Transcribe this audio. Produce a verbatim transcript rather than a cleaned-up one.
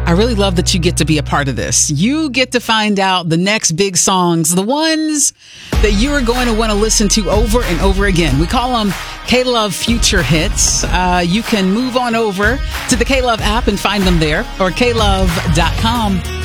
I really love that you get to be a part of this. You get to find out the next big songs, the ones that you are going to want to listen to over and over again. We call them K-Love Future Hits. Uh, you can move on over to the K-Love app and find them there, or K Love dot com.